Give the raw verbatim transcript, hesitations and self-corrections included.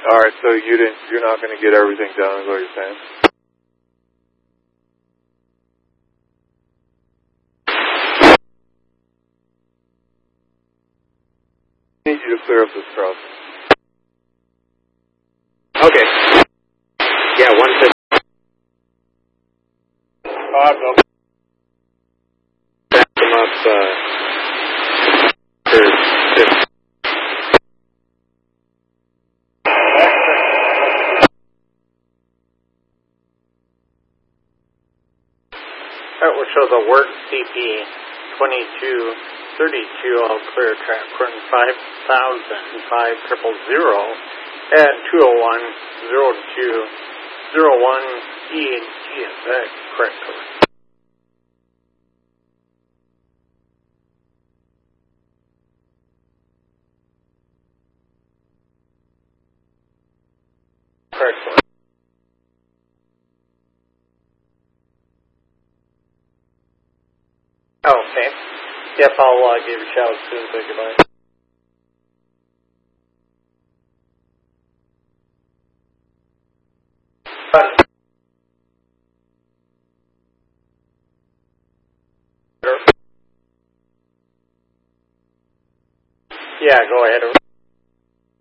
All right, so you didn't, you're not going to get everything done, is what you're saying? I need you to clear up this crossing. Okay. Yeah, one fifty. Five, no. Back them up, uh, for fifty. That will show the work C P twenty-two thirty-two, all clear track running five thousand five triple zero at two oh one zero two zero one E and G. Is that correct? Correct. Okay. Yep, I'll uh, give you a shout as soon as I get by. Yeah, go ahead.